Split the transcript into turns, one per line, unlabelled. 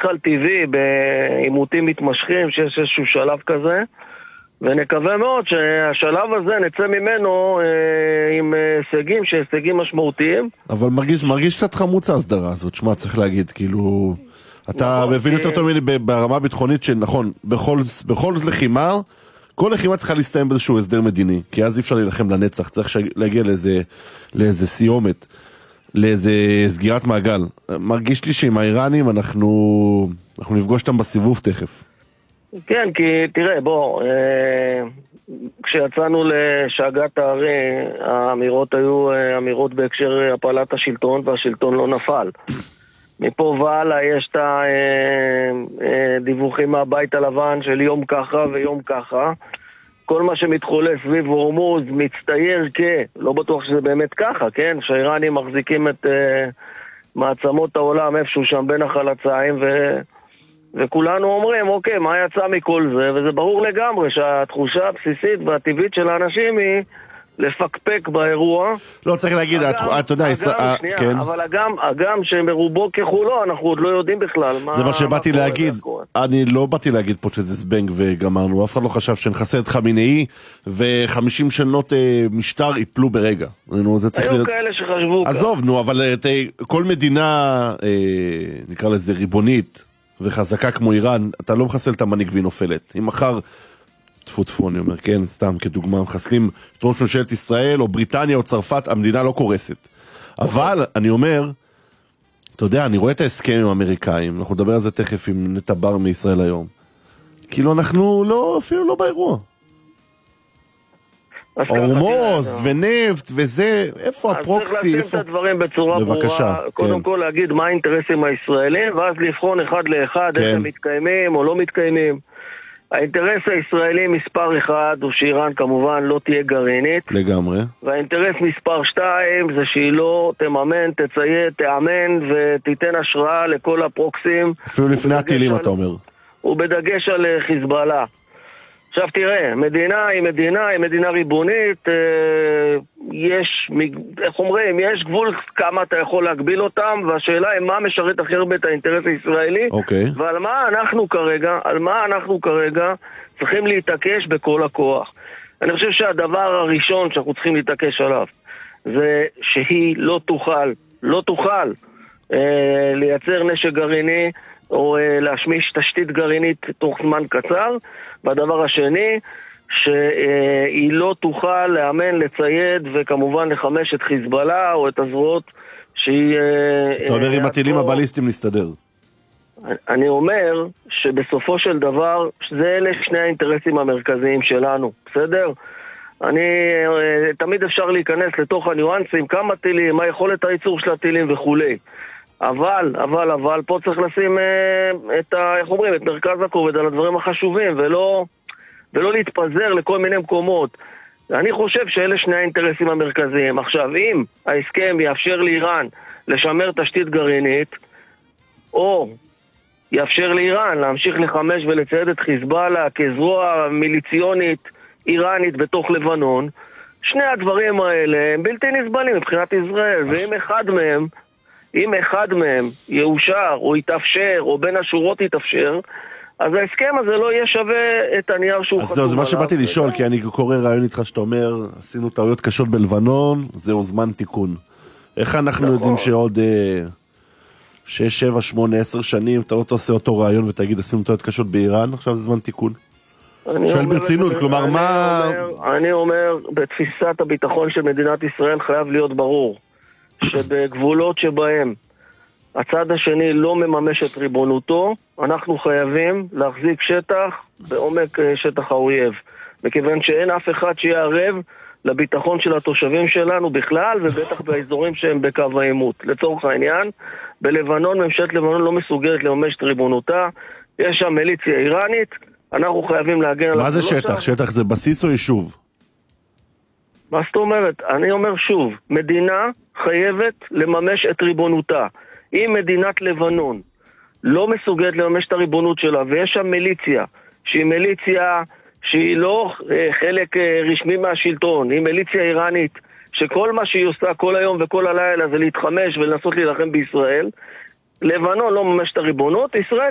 בדרך כלל טבעי בעימותים מתמשכים שיש איזשהו שלב כזה, ונקווה מאוד שהשלב הזה נצא ממנו עם הישגים, שהישגים משמעותיים.
אבל מרגיש קצת חמוץ ההסדרה הזאת, שמה צריך להגיד, כאילו, אתה מבין יותר טוב ברמה הביטחונית שנכון, בכל לחימה, כל לחימה צריכה להסתיים באיזשהו הסדר מדיני, כי אז אי אפשר להילחם לנצח, צריך להגיע לאיזה סיומת, לאיזה סגירת מעגל. מרגיש לי שעם האיראנים אנחנו נפגוש אותם בסיבוב תכף.
כן, כי תראה, כשיצאנו לשאגת הארי, האמירות היו אמירות בהקשר הפעלת השלטון, והשלטון לא נפל. מפה והלאה יש את הדיווחים מהבית הלבן של יום ככה ויום ככה. כל מה שמתחולל סביב הורמוז מצטייר לא בטוח שזה באמת ככה, כן? שהאיראנים מחזיקים את מעצמות העולם איפשהו שם בין החלציים, וכולנו אומרים, אוקיי, מה יצא מכל זה? וזה ברור לגמרי שהתחושה הבסיסית והטבעית של האנשים היא לפקפק באירוע.
לא, צריך להגיד, אתה יודע,
כן. אבל אגם שמרובו ככולו, אנחנו עוד לא יודעים בכלל.
זה מה שבאתי להגיד. אני לא באתי להגיד פה שזה זבנג וגמרנו. אף אחד לא חשב שנחסה את חמינאי, ו50 שנות משטר יפלו ברגע.
היו כאלה שחשבו.
עזוב, נו, אבל כל מדינה, נקרא לזה ריבונית, וחזקה כמו איראן, אתה לא מחסל את המנהיג והיא נופלת. אם מחר טפו, אני אומר, כן, סתם כדוגמה, מחסלים את ראש ממשלת ישראל, או בריטניה או צרפת, המדינה לא קורסת. אבל, אני אומר, אתה יודע, אני רואה את ההסכם עם האמריקאים, אנחנו נדבר על זה תכף עם נטע בר מישראל היום. כאילו אנחנו אפילו לא באירוע. הורמוז ונפט וזה, איפה הפרוקסי?
אז צריך לשים את הדברים בצורה ברורה, קודם כל להגיד מה האינטרסים הישראלים, ואז לבחון אחד לאחד איך הם מתקיימים או לא מתקיימים. האינטרס הישראלי מספר 1 הוא שאיראן כמובן לא תהיה גרעינית.
לגמרי.
והאינטרס מספר 2 זה שהיא לא תממן, תצייד, תאמן ותיתן השראה לכל הפרוקסים.
אפילו לפני הטילים אתה אומר.
ובדגש על חיזבאללה. עכשיו תראה, מדינה היא מדינה ריבונית, איך אומרים, יש גבול כמה אתה יכול להגביל אותם, והשאלה היא מה משרת הכי הרבה את האינטרס הישראלי, ועל מה אנחנו כרגע צריכים להתעקש בכל הכוח. אני חושב שהדבר הראשון שאנחנו צריכים להתעקש עליו, זה שהיא לא תוכל לייצר נשק גרעיני, או להשמיש תשתית גרעינית תוך זמן קצר. והדבר השני, שהיא לא תוכל לאמן, לצייד, וכמובן לחמש את חיזבאללה, או את הזרועות שהיא...
אתה אומר עם הטילים הבליסטיים להסתדר.
אני אומר שבסופו של דבר, זה אלה שני האינטרסים המרכזיים שלנו, בסדר? תמיד אפשר להיכנס לתוך הניואנסים, כמה טילים, מה יכולת הייצור של הטילים וכולי. אבל, פה צריך לשים את מרכז הכובד על הדברים החשובים, ולא להתפזר לכל מיני מקומות. אני חושב שאלה שני האינטרסים המרכזיים. עכשיו, אם ההסכם יאפשר לאיראן לשמר תשתית גרעינית, או יאפשר לאיראן להמשיך לחמש ולצייד את חיזבאללה כזרוע מיליציונית איראנית בתוך לבנון, שני הדברים האלה הם בלתי נסבלים מבחינת ישראל, ואם אחד מהם יאושר או יתאפשר או בין השורות יתאפשר, אז ההסכם הזה לא יהיה שווה את הנייר שהוא חתום עליו. אז
זה מה שבאתי לשאול, כי אני קורא רעיון איתך שאתה אומר, עשינו טעויות קשות בלבנון, זהו זמן תיקון. איך אנחנו יודעים שעוד 6, 7, 8, 10 שנים אתה לא תעשה אותו רעיון ותגיד עשינו טעויות קשות באיראן, עכשיו זה זמן תיקון? שואל ברצינות, כלומר מה...
אני אומר, בתפיסת הביטחון של מדינת ישראל חייב להיות ברור שבגבולות שבהם הצד השני לא מממש את ריבונותו, אנחנו חייבים להחזיק שטח בעומק שטח האויב. מכיוון שאין אף אחד שיערב לביטחון של התושבים שלנו בכלל, ובטח באזורים שהם בקו העימות. לצורך העניין, בלבנון, ממשלת לבנון לא מסוגלת לממש את ריבונותה, יש שם מיליציה איראנית, אנחנו חייבים להגן על...
מה זה שטח? שטח זה בסיס או יישוב?
מה זאת אומרת? אני אומר שוב, מדינה חייבת לממש את ריבונותה. אם מדינת לבנון לא מסוגלת לממש את הריבונות שלה, ויש שם מיליציה, שהיא מיליציה שהיא לא חלק רשמי מהשלטון, היא מיליציה איראנית, שכל מה שהיא עושה כל היום וכל הלילה זה להתחמש ולנסות להילחם בישראל, לבנון לא ממש את הריבונות, ישראל